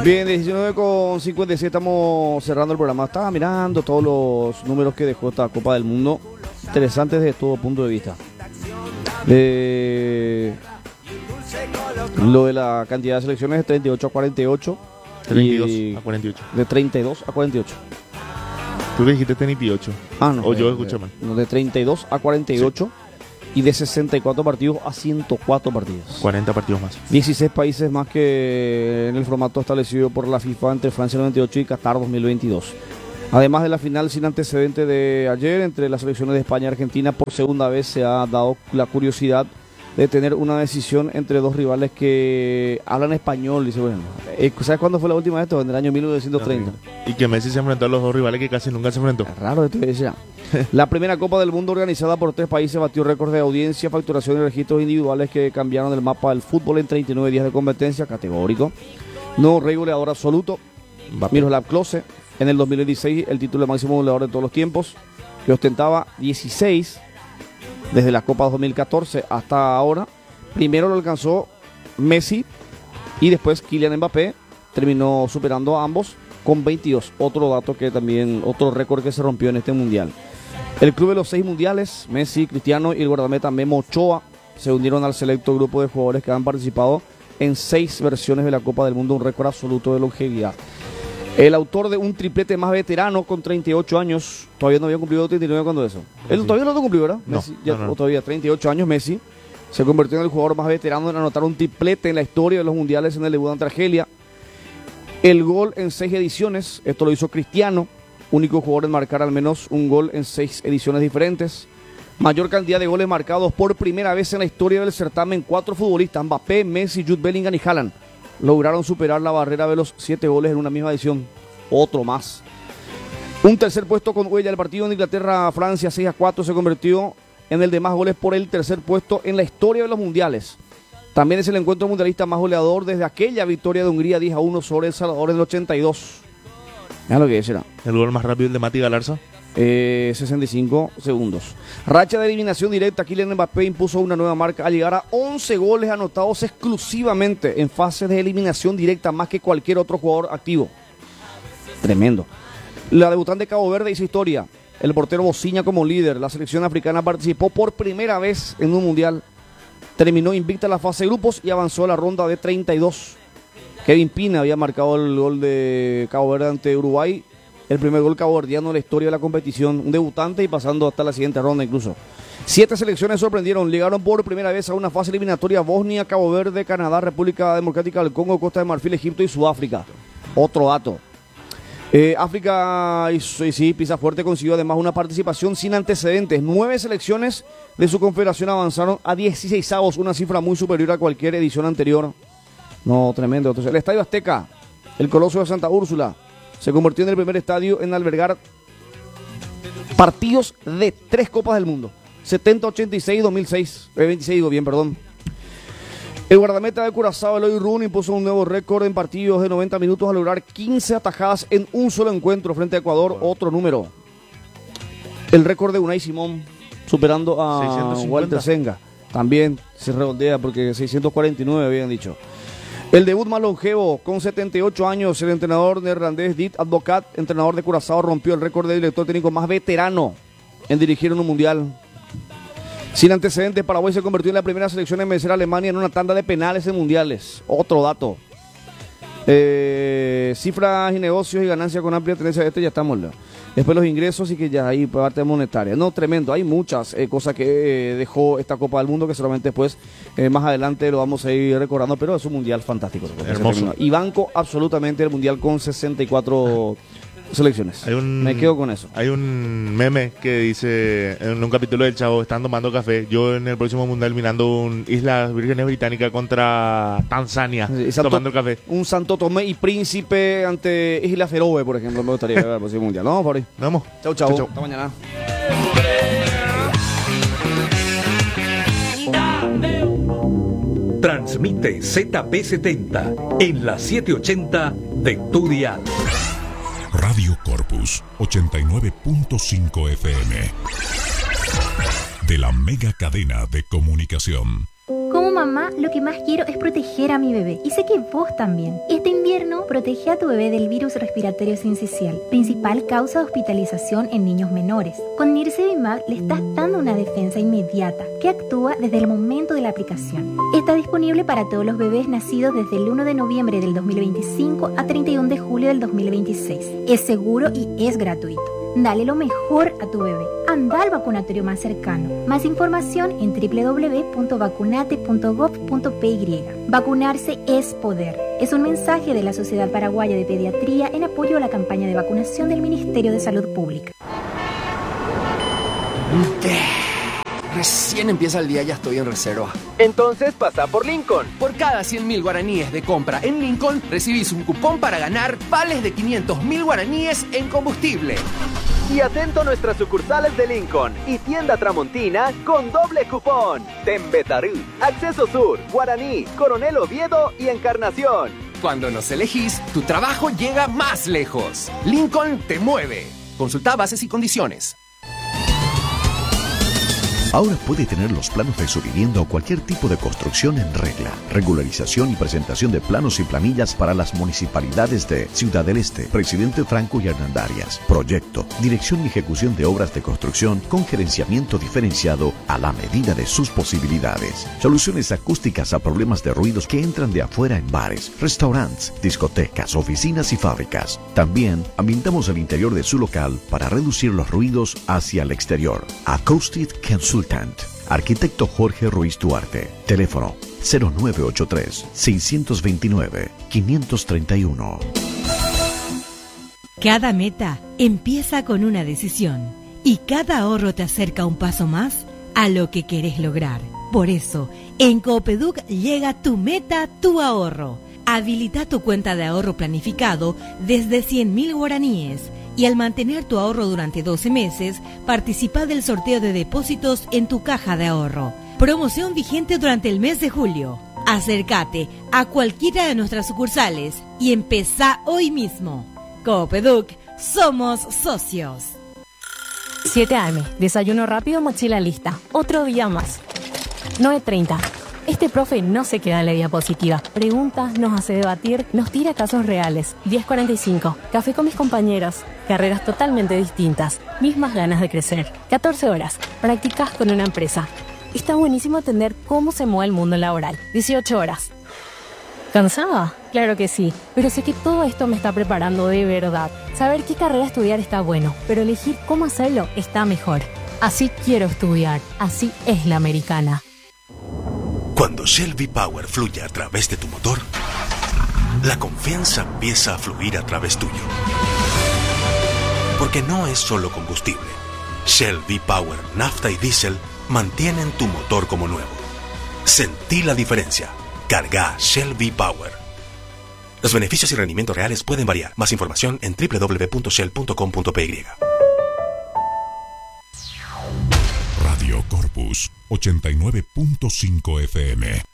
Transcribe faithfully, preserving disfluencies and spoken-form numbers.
Bien, diecinueve con cincuenta y seis estamos cerrando el programa. Estaba mirando todos los números que dejó esta Copa del Mundo. Interesantes desde todo punto de vista. Eh, lo de la cantidad de selecciones de treinta y ocho a cuarenta y ocho. treinta y dos a cuarenta y ocho. De treinta y dos a cuarenta y ocho. Tú le dijiste treinta y ocho. Ah, no. O de, yo escuché mal. No, de treinta y dos a cuarenta y ocho. Sí. Y de sesenta y cuatro partidos a ciento cuatro partidos. cuarenta partidos más. dieciséis países más que en el formato establecido por la FIFA entre Francia noventa y ocho y Qatar dos mil veintidós. Además de la final sin antecedente de ayer entre las selecciones de España y Argentina, por segunda vez se ha dado la curiosidad de tener una decisión entre dos rivales que hablan español. Dice, bueno, ¿sabes cuándo fue la última vez esto? En el año mil novecientos treinta. Y que Messi se enfrentó a los dos rivales que casi nunca se enfrentó. Es raro esto, decía. La primera Copa del Mundo organizada por tres países batió récords de audiencia, facturación y registros individuales que cambiaron el mapa del fútbol en treinta y nueve días de competencia, categórico. No rey goleador absoluto, Miroslav Klose. En el dos mil dieciséis el título de máximo goleador de todos los tiempos, que ostentaba dieciséis desde la Copa dos mil catorce hasta ahora. Primero lo alcanzó Messi y después Kylian Mbappé terminó superando a ambos con veintidós. Otro dato que también, otro récord que se rompió en este mundial. El club de los seis mundiales, Messi, Cristiano y el guardameta Memo Ochoa, se unieron al selecto grupo de jugadores que han participado en seis versiones de la Copa del Mundo, un récord absoluto de longevidad. El autor de un triplete más veterano con treinta y ocho años, todavía no había cumplido treinta y nueve cuando eso. Él sí. Todavía no lo cumplió, ¿verdad? No, Messi, ya, no, no. O todavía treinta y ocho años, Messi se convirtió en el jugador más veterano en anotar un triplete en la historia de los mundiales en el debut ante Argelia. El gol en seis ediciones, esto lo hizo Cristiano, único jugador en marcar al menos un gol en seis ediciones diferentes. Mayor cantidad de goles marcados por primera vez en la historia del certamen. Cuatro futbolistas, Mbappé, Messi, Jude Bellingham y Haaland, lograron superar la barrera de los siete goles en una misma edición. Otro más. Un tercer puesto con huella. El partido en Inglaterra-Francia seis a cuatro se convirtió en el de más goles por el tercer puesto en la historia de los mundiales. También es el encuentro mundialista más goleador desde aquella victoria de Hungría diez a uno sobre El Salvador en el ochenta y dos. Mira lo que es, era. El gol más rápido, el de Mati Galarza. Eh, sesenta y cinco segundos. Racha de eliminación directa. Kylian Mbappé impuso una nueva marca al llegar a once goles anotados exclusivamente en fases de eliminación directa, más que cualquier otro jugador activo. Tremendo. La debutante de Cabo Verde hizo historia. El portero Bociña como líder. La selección africana participó por primera vez en un mundial. Terminó invicta la fase de grupos y avanzó a la ronda de treinta y dos. Kevin Pina había marcado el gol de Cabo Verde ante Uruguay. El primer gol caboverdiano en la historia de la competición. Un debutante y pasando hasta la siguiente ronda incluso. Siete selecciones sorprendieron. Llegaron por primera vez a una fase eliminatoria: Bosnia, Cabo Verde, Canadá, República Democrática del Congo, Costa de Marfil, Egipto y Sudáfrica. Otro dato. Eh, África, y, y sí, Pisa Fuerte consiguió además una participación sin antecedentes. Nueve selecciones de su confederación avanzaron a dieciseisavos, una cifra muy superior a cualquier edición anterior. No, tremendo. Entonces, el Estadio Azteca, el Coloso de Santa Úrsula, se convirtió en el primer estadio en albergar partidos de tres Copas del Mundo. setenta, ochenta y seis, dos mil seis, eh, veintiséis, digo bien, perdón. El guardameta de Curazao, Eloy Run, impuso un nuevo récord en partidos de noventa minutos al lograr quince atajadas en un solo encuentro frente a Ecuador, otro número. El récord de Unai Simón, superando a seiscientos cincuenta. Walter Senga. También se redondea porque seiscientos cuarenta y nueve habían dicho. El debut más longevo, con setenta y ocho años, el entrenador neerlandés Dick Advocat, entrenador de Curazao, rompió el récord de director técnico más veterano en dirigir en un mundial. Sin antecedentes, Paraguay se convirtió en la primera selección en vencer a Alemania en una tanda de penales en mundiales. Otro dato. Eh, cifras y negocios y ganancias con amplia tendencia de este, ya estamos. ¿no? Después los ingresos y que ya hay parte monetaria. No, tremendo. Hay muchas eh, cosas que eh, dejó esta Copa del Mundo que solamente después, eh, más adelante lo vamos a ir recordando, pero es un mundial fantástico. Hermoso. Y banco absolutamente el mundial con sesenta y cuatro selecciones. Hay un, Me quedo con eso. Hay un meme que dice en un capítulo del Chavo: están tomando café. Yo en el próximo mundial mirando un Islas Vírgenes Británicas contra Tanzania, Sí, Santo, tomando café. Un Santo Tomé y Príncipe ante Isla Feroe, por ejemplo. Me gustaría ver el próximo mundial. No, por ahí. Nos vemos. Chau, chau. Chau, chau. Hasta mañana. Transmite Z P setenta en la setecientos ochenta de tu dial. Radio Corpus ochenta y nueve punto cinco F M. De la mega cadena de comunicación. Como mamá, lo que más quiero es proteger a mi bebé. Y sé que vos también. Este invierno, protege protege a tu bebé del virus respiratorio sincicial, principal causa de hospitalización en niños menores. Con Nirsevimab le estás dando una defensa inmediata que actúa desde el momento de la aplicación. Está disponible para todos los bebés nacidos desde el uno de noviembre del dos mil veinticinco a treinta y uno de julio del dos mil veintiséis. Es seguro y es gratuito. Dale lo mejor a tu bebé. Anda al vacunatorio más cercano. Más información en doble u doble u doble u punto vacunate punto gov punto p y. Vacunarse es poder. Es un mensaje de la Sociedad Paraguaya de Pediatría en apoyo a la campaña de vacunación del Ministerio de Salud Pública. Recién empieza el día y ya estoy en reserva. Entonces pasa por Lincoln. Por cada cien mil guaraníes de compra en Lincoln, recibís un cupón para ganar vales de quinientos mil guaraníes en combustible. Y atento a nuestras sucursales de Lincoln y tienda Tramontina con doble cupón. Tembetarí, Acceso Sur, Guaraní, Coronel Oviedo y Encarnación. Cuando nos elegís, tu trabajo llega más lejos. Lincoln te mueve. Consulta bases y condiciones. Ahora puede tener los planos de su vivienda o cualquier tipo de construcción en regla. Regularización y presentación de planos y planillas para las municipalidades de Ciudad del Este, Presidente Franco y Hernandarias. Proyecto, dirección y ejecución de obras de construcción con gerenciamiento diferenciado a la medida de sus posibilidades. Soluciones acústicas a problemas de ruidos que entran de afuera en bares, restaurantes, discotecas, oficinas y fábricas. También ambientamos el interior de su local para reducir los ruidos hacia el exterior. Acoustic Consultant. Arquitecto Jorge Ruiz Duarte. Teléfono cero nueve ocho tres, seis dos nueve, cinco tres uno. Cada meta empieza con una decisión y cada ahorro te acerca un paso más a lo que querés lograr. Por eso, en Coopeduc llega tu meta, tu ahorro. Habilita tu cuenta de ahorro planificado desde cien mil guaraníes. Y al mantener tu ahorro durante doce meses, participa del sorteo de depósitos en tu caja de ahorro. Promoción vigente durante el mes de julio. Acércate a cualquiera de nuestras sucursales y empezá hoy mismo. Coopeduc, somos socios. siete a eme, desayuno rápido, mochila lista. Otro día más. nueve treinta. Este profe no se queda en la diapositiva. Pregunta, nos hace debatir, nos tira casos reales. diez cuarenta y cinco. Café con mis compañeros. Carreras totalmente distintas. Mismas ganas de crecer. catorce horas. Practicas con una empresa. Está buenísimo entender cómo se mueve el mundo laboral. dieciocho horas. ¿Cansada? Claro que sí. Pero sé que todo esto me está preparando de verdad. Saber qué carrera estudiar está bueno, pero elegir cómo hacerlo está mejor. Así quiero estudiar. Así es la americana. Cuando Shell V-Power fluye a través de tu motor, la confianza empieza a fluir a través tuyo. Porque no es solo combustible. Shell V-Power, nafta y diésel mantienen tu motor como nuevo. Sentí la diferencia. Carga Shell V-Power. Los beneficios y rendimientos reales pueden variar. Más información en doble u doble u doble u punto shell punto com punto p y. Radio Corpus ochenta y nueve punto cinco F M.